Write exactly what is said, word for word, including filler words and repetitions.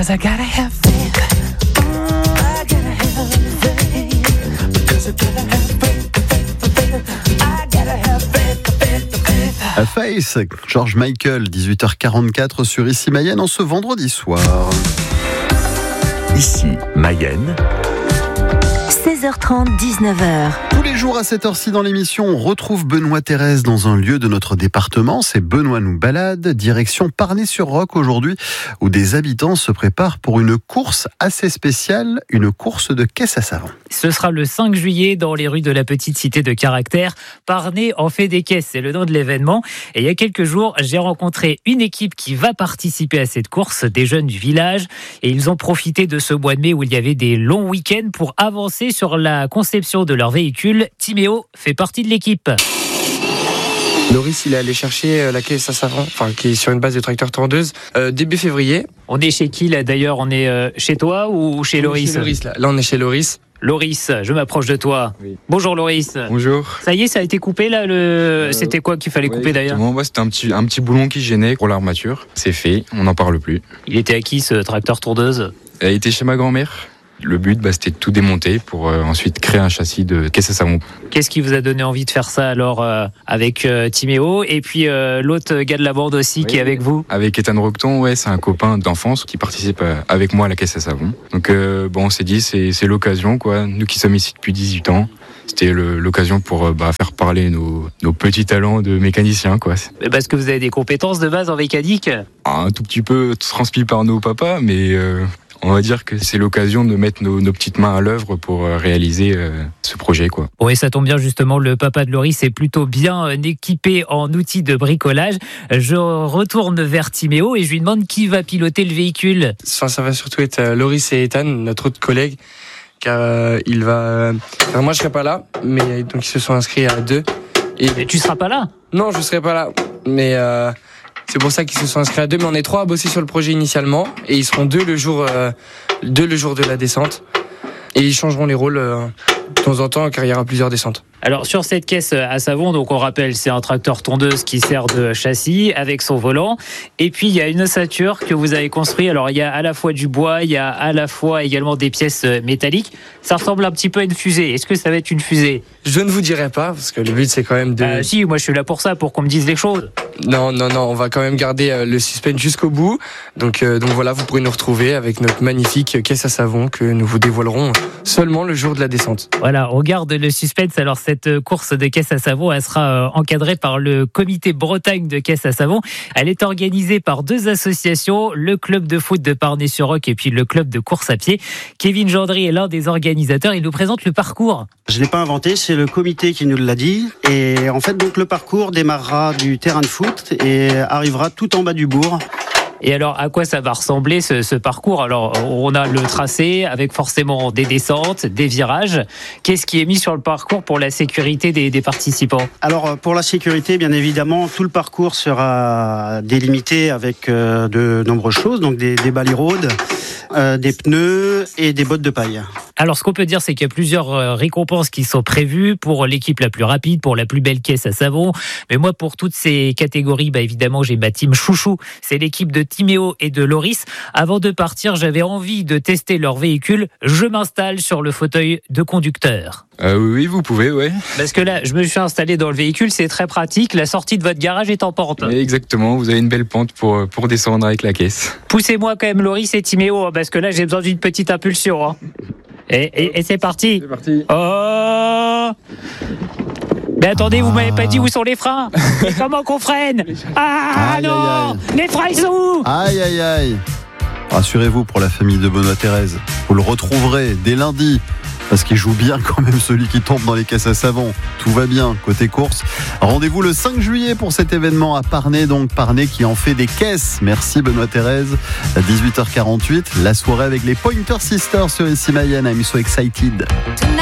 'Cause I gotta have faith. I gotta have faith. Because I gotta have faith, faith, faith. I gotta have faith, faith, faith. A Face, George Michael, dix-huit heures quarante-quatre sur Ici Mayenne en ce vendredi soir. Ici Mayenne. seize heures trente, dix-neuf heures. Tous les jours à cette heure-ci dans l'émission, on retrouve Benoît Thérèse dans un lieu de notre département. C'est Benoît nous balade, direction Parnay-sur-Roc aujourd'hui, où des habitants se préparent pour une course assez spéciale, une course de caisse à savon. Ce sera le cinq juillet dans les rues de la petite cité de Caractère. Parnay en fait des caisses, c'est le nom de l'événement. Et il y a quelques jours, j'ai rencontré une équipe qui va participer à cette course, des jeunes du village. Et ils ont profité de ce mois de mai où il y avait des longs week-ends pour avancer sur la conception de leur véhicule. Timéo fait partie de l'équipe. Loris, il est allé chercher la caisse à savon, enfin qui est sur une base de tracteur tondeuse, euh, début février. On est chez qui là d'ailleurs? On est euh, chez toi ou chez Loris? Chez Loris là. là, on est chez Loris. Loris, je m'approche de toi. Oui. Bonjour Loris. Bonjour. Ça y est, ça a été coupé là. Le... Euh, C'était quoi qu'il fallait ouais, couper d'ailleurs? ouais, C'était un petit, un petit boulon qui gênait pour l'armature. C'est fait, on n'en parle plus. Il était à qui ce tracteur tondeuse? Elle a été chez ma grand-mère. Le but, bah, c'était de tout démonter pour euh, ensuite créer un châssis de caisse à savon. Qu'est-ce qui vous a donné envie de faire ça alors euh, avec euh, Timéo et puis euh, l'autre gars de la bande aussi oui, qui est avec vous? Avec Ethan Roqueton, ouais, c'est un copain d'enfance qui participe euh, avec moi à la caisse à savon. Donc euh, bon, on s'est dit c'est, c'est l'occasion quoi. Nous qui sommes ici depuis dix-huit ans, c'était le, l'occasion pour euh, bah, faire parler nos, nos petits talents de mécaniciens quoi. Parce que vous avez des compétences de base en mécanique? Un tout petit peu transmis par nos papas, mais euh, on va dire que c'est l'occasion de mettre nos, nos petites mains à l'œuvre pour réaliser euh, ce projet, quoi. Oui, ça tombe bien justement, le papa de Loris est plutôt bien équipé en outils de bricolage. Je retourne vers Timéo et je lui demande qui va piloter le véhicule. Enfin, ça va surtout être euh, Loris et Ethan, notre autre collègue, car euh, il va... Alors moi, je serai pas là, mais donc ils se sont inscrits à deux. Et, et tu seras pas là? Non, je serai pas là, mais... Euh... C'est pour ça qu'ils se sont inscrits à deux, mais on est trois à bosser sur le projet initialement, et ils seront deux le jour, euh, deux le jour de la descente, et ils changeront les rôles euh, de temps en temps, car il y aura plusieurs descentes. Alors sur cette caisse à savon, donc on rappelle, c'est un tracteur tondeuse qui sert de châssis avec son volant, et puis il y a une ossature que vous avez construite. Alors il y a à la fois du bois, il y a à la fois également des pièces métalliques. Ça ressemble un petit peu à une fusée. Est-ce que ça va être une fusée? Je ne vous dirai pas, parce que le but c'est quand même de... Euh, si, moi je suis là pour ça, pour qu'on me dise les choses. Non, non, non, on va quand même garder euh, le suspense jusqu'au bout. Donc, euh, donc voilà, vous pourrez nous retrouver avec notre magnifique caisse à savon que nous vous dévoilerons seulement le jour de la descente. Voilà, on garde le suspense. Alors cette course de caisse à savon, elle sera encadrée par le comité Bretagne de caisse à savon. Elle est organisée par deux associations, le club de foot de Parnay-sur-Roc et puis le club de course à pied. Kevin Gendry est l'un des organisateurs. Il nous présente le parcours. Je l'ai pas inventé, c'est le comité qui nous l'a dit. Et en fait, donc le parcours démarrera du terrain de foot et arrivera tout en bas du bourg. Et alors, à quoi ça va ressembler ce, ce parcours? Alors, on a le tracé avec forcément des descentes, des virages. Qu'est-ce qui est mis sur le parcours pour la sécurité des, des participants? Alors, pour la sécurité, bien évidemment, tout le parcours sera délimité avec euh, de nombreuses choses, donc des, des baliraudes, euh, des pneus et des bottes de paille. Alors, ce qu'on peut dire, c'est qu'il y a plusieurs récompenses qui sont prévues pour l'équipe la plus rapide, pour la plus belle caisse à savon. Mais moi, pour toutes ces catégories, bah, évidemment, j'ai ma team chouchou. C'est l'équipe de Timéo et de Loris. Avant de partir, j'avais envie de tester leur véhicule. Je m'installe sur le fauteuil de conducteur. Euh, oui, vous pouvez, ouais. Parce que là, je me suis installé dans le véhicule, c'est très pratique. La sortie de votre garage est en pente. Exactement, vous avez une belle pente pour, pour descendre avec la caisse. Poussez-moi quand même Loris et Timéo, parce que là, j'ai besoin d'une petite impulsion. Hein. Et, et, et c'est parti. C'est parti. Oh! Mais attendez, vous m'avez pas dit où sont les freins? Et comment qu'on freine? Ah aïe, non aïe, aïe. Les freins, ils sont où? Aïe, aïe, aïe. Rassurez-vous pour la famille de Benoît Thérèse. Vous le retrouverez dès lundi. Parce qu'il joue bien quand même celui qui tombe dans les caisses à savon. Tout va bien côté course. Rendez-vous le cinq juillet pour cet événement à Parnay. Donc Parnay qui en fait des caisses. Merci Benoît Thérèse. À dix-huit heures quarante-huit, la soirée avec les Pointer Sisters sur Ici Mayenne. I'm so excited.